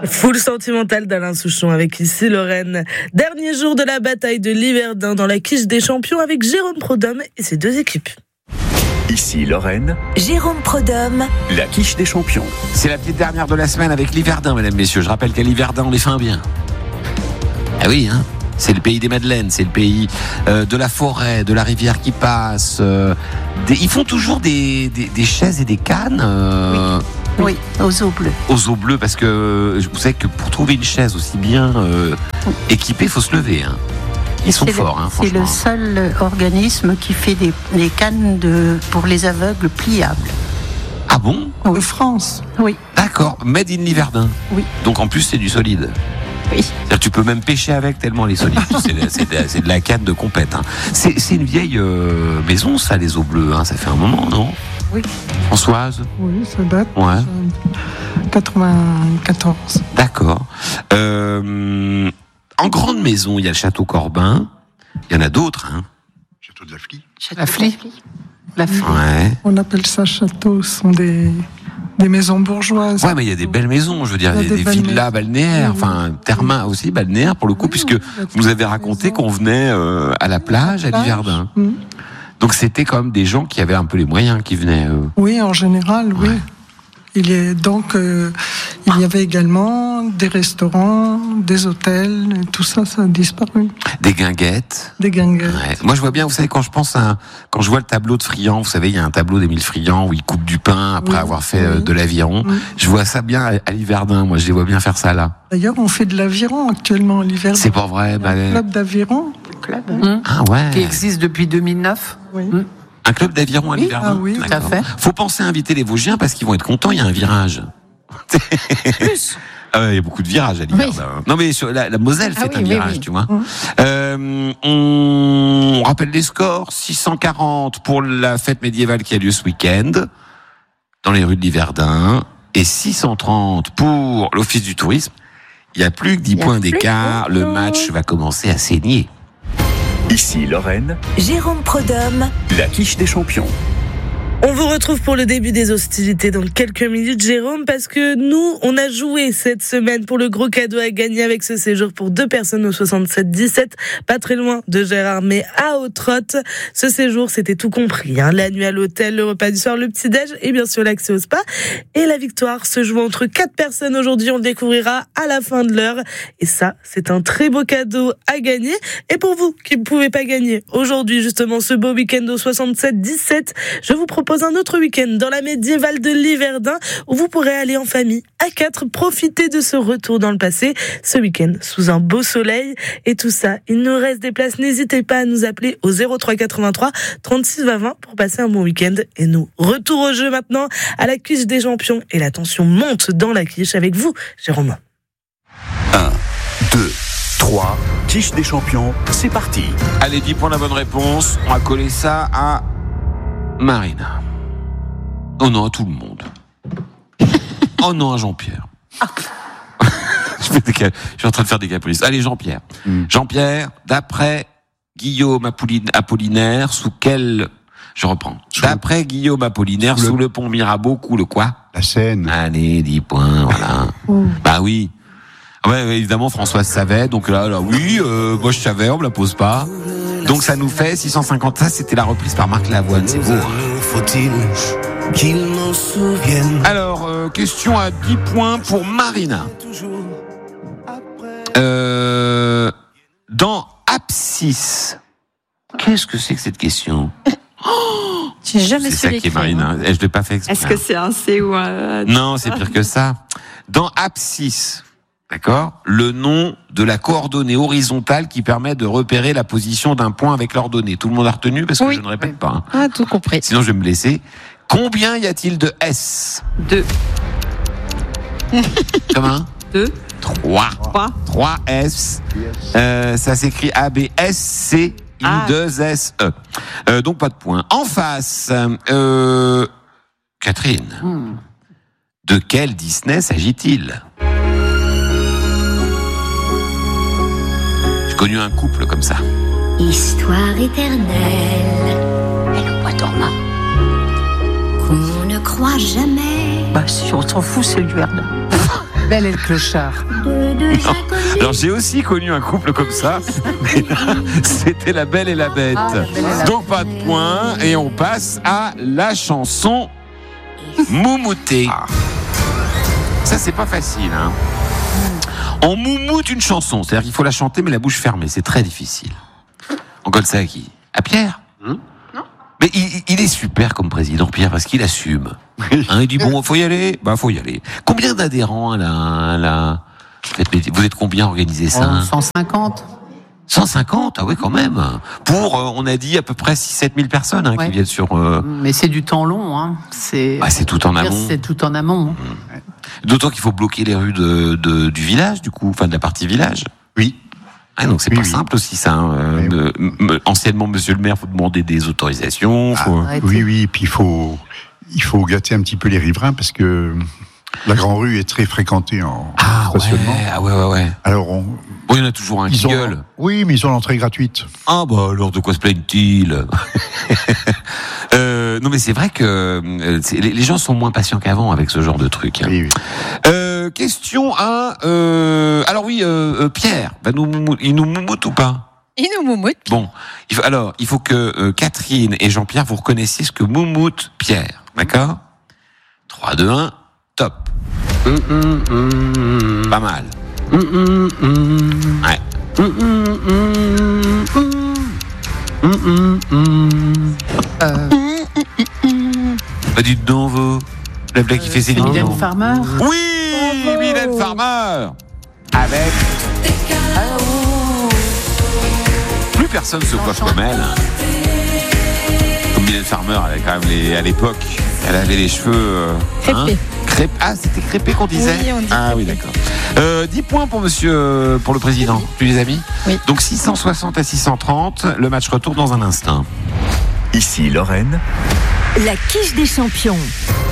Full sentimental d'Alain Souchon avec Ici Lorraine. Dernier jour de la bataille de Liverdun dans la quiche des champions avec Jérôme Prodhomme et ses deux équipes. Ici Lorraine, Jérôme Prodhomme, la quiche des champions. C'est la petite dernière de la semaine avec Liverdun, mesdames, messieurs. Je rappelle qu'à Liverdun, on les fait un bien. Ah oui, hein. C'est le pays des Madeleines, c'est le pays de la forêt, de la rivière qui passe. Ils font toujours des chaises et des cannes. Oui, aux eaux bleues. Aux eaux bleues, parce que vous savez que pour trouver une chaise aussi bien équipée, il faut se lever. Hein. Ils sont forts, c'est franchement. le seul organisme qui fait des cannes pour les aveugles pliables. Ah bon ? Oui. De France. Oui. D'accord, made in Liverdun. Oui. Donc en plus, c'est du solide. Oui. C'est-à-dire, tu peux même pêcher avec tellement les solides. c'est de la canne de compète. Hein. C'est une vieille maison, ça, les eaux bleues. Hein. Ça fait un moment, non ? Oui. Françoise ? Oui, ça date. Ouais. 94. D'accord. En grande maison, il y a le château Corbin. Il y en a d'autres. Hein. Château de la Flie. La Flie. La Flie. Ouais. On appelle ça château. Ce sont des maisons bourgeoises. Ouais, mais il y a des belles maisons, je veux dire, il y a des villas balnéaires, enfin, thermales aussi, balnéaires, pour le coup, puisque vous avez raconté qu'on venait à la plage, à Liverdun. Donc c'était quand même des gens qui avaient un peu les moyens qui venaient. Oui, en général, oui. Ouais. Il y avait également des restaurants, des hôtels, et tout ça, ça a disparu. Des guinguettes. Des guinguettes. Ouais. Moi, je vois bien, vous savez, quand je vois le tableau de Friand, vous savez, il y a un tableau d'Émile Friand où il coupe du pain après avoir fait de l'aviron. Je vois ça bien à Liverdun. Moi, je les vois bien faire ça là. D'ailleurs, on fait de l'aviron actuellement à Liverdun. C'est pas vrai. Un club d'aviron. Ah ouais. Qui existe depuis 2009. Oui. Un club d'aviron à Liverdun. Ah oui, D'accord. tout à fait. Faut penser à inviter les Vosgiens parce qu'ils vont être contents, il y a un virage. Plus. Ah ouais, il y a beaucoup de virages à Liverdun. Oui. Non mais sur la Moselle fait un virage, tu vois. On rappelle les scores, 640 pour la fête médiévale qui a lieu ce week-end dans les rues de Liverdun et 630 pour l'Office du tourisme. Il n'y a plus que 10 points d'écart, le match va commencer à saigner. Ici Lorraine, Jérôme Prodhomme, la quiche des champions. On vous retrouve pour le début des hostilités dans quelques minutes, Jérôme, parce que nous, on a joué cette semaine pour le gros cadeau à gagner avec ce séjour pour 2 personnes au 67-17, pas très loin de Gérard, mais à Autrotte. Ce séjour, c'était tout compris, hein. La nuit à l'hôtel, le repas du soir, le petit-déj et bien sûr l'accès au spa. Et la victoire se joue entre 4 personnes aujourd'hui, on le découvrira à la fin de l'heure. Et ça, c'est un très beau cadeau à gagner. Et pour vous qui ne pouvez pas gagner aujourd'hui, justement, ce beau week-end au 67-17, je vous propose un autre week-end dans la médiévale de Liverdun où vous pourrez aller en famille à 4, profiter de ce retour dans le passé, ce week-end sous un beau soleil et tout ça. Il nous reste des places, n'hésitez pas à nous appeler au 03 83 36 20 pour passer un bon week-end et nous. Retour au jeu maintenant à la quiche des champions et la tension monte dans la quiche avec vous, Jérôme. 1, 2, 3, quiche des champions, c'est parti. Allez, 10 points la bonne réponse. On va coller ça à Marina. Oh non, à tout le monde. Oh non, à Jean-Pierre. Je suis en train de faire des caprices. Allez, Jean-Pierre. Jean-Pierre, d'après Guillaume Apollinaire, sous quel... Je reprends. D'après Guillaume Apollinaire, sous le pont Mirabeau, coule quoi ? La Seine. Allez, 10 points, voilà. Bah oui. Ouais, évidemment, Françoise savait, donc là, oui, moi je savais, on me la pose pas. Donc ça nous fait 650, ça c'était la reprise par Marc Lavoine, c'est beau. Alors, question à 10 points pour Marina. Dans Apsis, qu'est-ce que c'est que cette question ? J'ai jamais su C'est ça qui est Marina, je l'ai pas fait exprès. Est-ce que c'est un C ou un... Non, c'est pire que ça. Dans Apsis, d'accord, le nom de la coordonnée horizontale qui permet de repérer la position d'un point avec l'ordonnée. Tout le monde a retenu parce que je ne répète pas. Hein. Ah, tout compris. Sinon, je vais me blesser. Combien y a-t-il de S ? 2. Comment ? 2. 3. 3 S. Ça s'écrit A-B-S-C. I-2-S-E. Donc pas de point. En face, Catherine, de quel Disney s'agit-il ? J'ai connu un couple comme ça. Histoire éternelle Et le bois dormant. qu'on ne croit jamais. Bah, si on s'en fout, c'est du Verdun. Belle et le clochard. Alors j'ai aussi connu un couple comme ça. Mais là, c'était La Belle et la Bête. Ah, La Belle et la Donc pas de points et on passe à la chanson Moumoutée. Ça c'est pas facile. Hein. On moumoute une chanson, c'est-à-dire qu'il faut la chanter mais la bouche fermée. C'est très difficile. On colle ça à qui ? À Pierre ? Non. Mais il est super comme président, Pierre, parce qu'il assume. Hein, il dit bon, faut y aller. Bah, faut y aller. Combien d'adhérents vous êtes combien à organiser ça ? 150. 150, ah oui, quand même. Pour, on a dit à peu près 6-7 000 personnes Ouais. qui viennent sur. Mais c'est du temps long. Hein. C'est tout en amont. C'est tout en amont. D'autant qu'il faut bloquer les rues du village, du coup, enfin de la partie village. Oui. Ah, donc c'est pas simple aussi ça. Hein. Anciennement, Monsieur le Maire, faut demander des autorisations. Oui, puis il faut gâter un petit peu les riverains parce que la Grand Rue est très fréquentée en stationnement. Ouais. Alors il y en a toujours un qui gueule. Oui, mais ils ont l'entrée gratuite. Ah bah alors de quoi se plaignent-ils ? Non mais c'est vrai que les gens sont moins patients qu'avant avec ce genre de truc. Hein. Oui. Question à alors oui Pierre, il nous moumoute ou pas ? Il nous moumoute. Bon, il faut que Catherine et Jean-Pierre vous reconnaissiez ce que moumoute Pierre, d'accord ? 3, 2, 1, top. Pas mal. Ouais. Bah dites donc vous, la blague qui fait ses lignes. Mylène Farmer. Oui, Mylène Farmer. Avec. Plus personne se coiffe comme elle. Comme Mylène Farmer, elle avait quand même à l'époque, elle avait les cheveux. Crépés. C'était crépé qu'on disait. Oui, on dit crépé. Oui, d'accord. 10 points pour le président. Tu les as mis ? Oui. Donc 660 à 630. Le match retourne dans un instant. Ici Lorraine. La quiche des champions.